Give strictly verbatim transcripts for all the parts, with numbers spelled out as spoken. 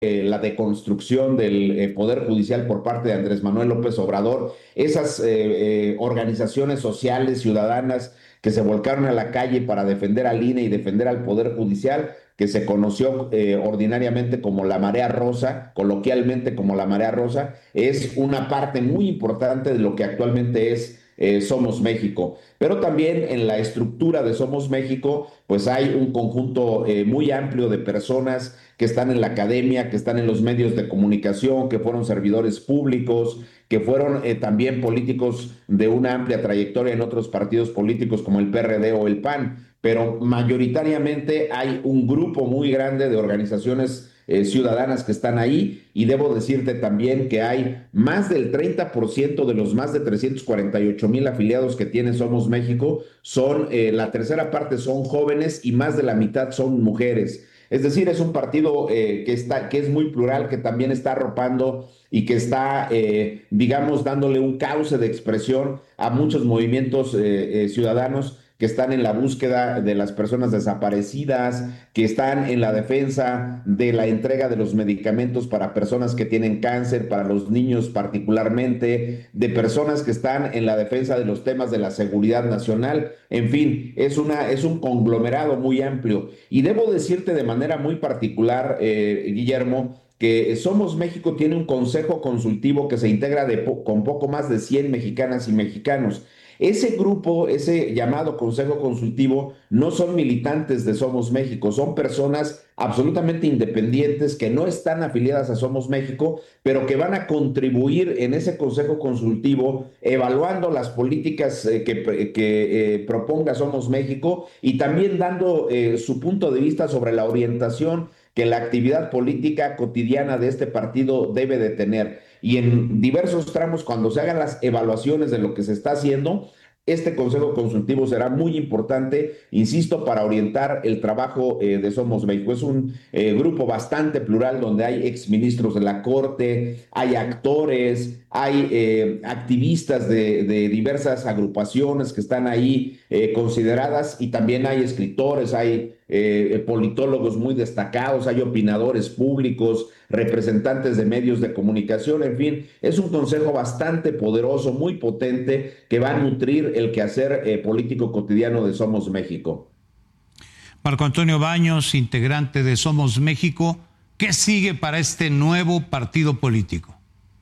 eh, la deconstrucción del eh, Poder Judicial por parte de Andrés Manuel López Obrador, esas eh, eh, organizaciones sociales, ciudadanas, que se volcaron a la calle para defender al I N E y defender al Poder Judicial, que se conoció eh, ordinariamente como la marea rosa, coloquialmente como la marea rosa, es una parte muy importante de lo que actualmente es eh, Somos México. Pero también en la estructura de Somos México, pues hay un conjunto eh, muy amplio de personas que están en la academia, que están en los medios de comunicación, que fueron servidores públicos, que fueron eh, también políticos de una amplia trayectoria en otros partidos políticos como el P R D o el P A N, pero mayoritariamente hay un grupo muy grande de organizaciones eh, ciudadanas que están ahí, y debo decirte también que hay más del treinta por ciento de los más de trescientos cuarenta y ocho mil afiliados que tiene Somos México, son eh, la tercera parte son jóvenes y más de la mitad son mujeres. Es decir, es un partido eh, que, está, que es muy plural, que también está arropando y que está, eh, digamos, dándole un cauce de expresión a muchos movimientos eh, eh, ciudadanos que están en la búsqueda de las personas desaparecidas, que están en la defensa de la entrega de los medicamentos para personas que tienen cáncer, para los niños particularmente, de personas que están en la defensa de los temas de la seguridad nacional. En fin, es, una, es un conglomerado muy amplio. Y debo decirte de manera muy particular, eh, Guillermo, que Somos México tiene un consejo consultivo que se integra de po con poco más de cien mexicanas y mexicanos. Ese grupo, ese llamado Consejo Consultivo, no son militantes de Somos México, son personas absolutamente independientes que no están afiliadas a Somos México, pero que van a contribuir en ese Consejo Consultivo evaluando las políticas eh, que, que eh, proponga Somos México, y también dando eh, su punto de vista sobre la orientación que la actividad política cotidiana de este partido debe de tener. Y en diversos tramos, cuando se hagan las evaluaciones de lo que se está haciendo, este Consejo Consultivo será muy importante, insisto, para orientar el trabajo eh, de Somos México. Es un eh, grupo bastante plural donde hay exministros de la Corte, hay actores, hay eh, activistas de, de, diversas agrupaciones que están ahí eh, consideradas, y también hay escritores, hay eh, politólogos muy destacados, hay opinadores públicos, representantes de medios de comunicación. En fin, es un consejo bastante poderoso, muy potente, que va a nutrir el quehacer eh, político cotidiano de Somos México. Marco Antonio Baños, integrante de Somos México, ¿qué sigue para este nuevo partido político?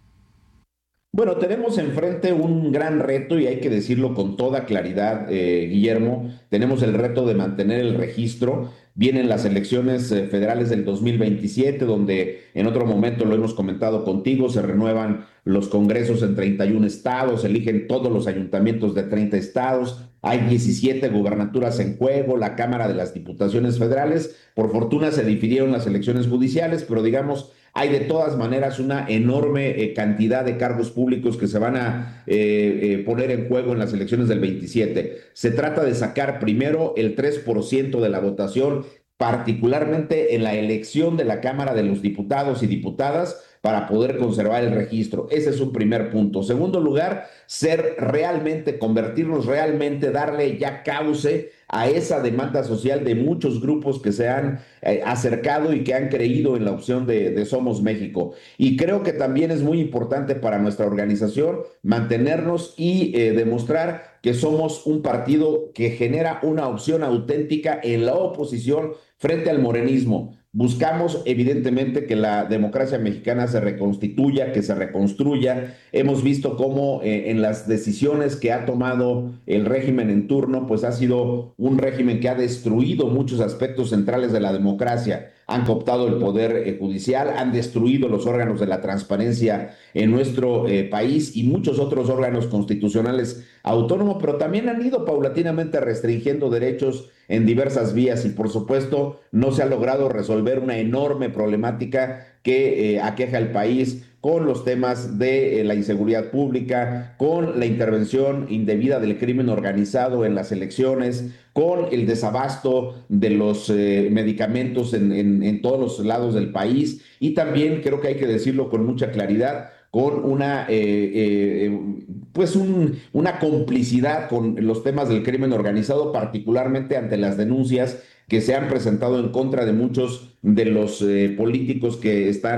Bueno, tenemos enfrente un gran reto, y hay que decirlo con toda claridad, eh, Guillermo. Tenemos el reto de mantener el registro. Vienen las elecciones eh, federales del dos mil veintisiete, donde en otro momento lo hemos comentado contigo, se renuevan los congresos en treinta y un estados, eligen todos los ayuntamientos de treinta estados, hay diecisiete gubernaturas en juego, la Cámara de las Diputaciones Federales. Por fortuna se difirieron las elecciones judiciales, pero digamos, hay de todas maneras una enorme eh, cantidad de cargos públicos que se van a eh, eh, poner en juego en las elecciones del veintisiete. Se trata de sacar primero el tres por ciento de la votación, particularmente en la elección de la Cámara de los Diputados y Diputadas, para poder conservar el registro. Ese es un primer punto. Segundo lugar, ser realmente, convertirnos realmente, darle ya cauce a esa demanda social de muchos grupos que se han eh, acercado y que han creído en la opción de, de Somos México. Y creo que también es muy importante para nuestra organización mantenernos y eh, demostrar que somos un partido que genera una opción auténtica en la oposición frente al morenismo. Buscamos evidentemente que la democracia mexicana se reconstituya, que se reconstruya. Hemos visto cómo eh, en las decisiones que ha tomado el régimen en turno, pues ha sido un régimen que ha destruido muchos aspectos centrales de la democracia. Han cooptado el poder eh, judicial, han destruido los órganos de la transparencia en nuestro eh, país y muchos otros órganos constitucionales autónomos, pero también han ido paulatinamente restringiendo derechos en diversas vías, y por supuesto no se ha logrado resolver una enorme problemática que eh, aqueja al país, con los temas de eh, la inseguridad pública, con la intervención indebida del crimen organizado en las elecciones, con el desabasto de los eh, medicamentos en, en, en todos los lados del país, y también creo que hay que decirlo con mucha claridad, con una, eh, eh, pues un, una complicidad con los temas del crimen organizado, particularmente ante las denuncias que se han presentado en contra de muchos de los eh, políticos que están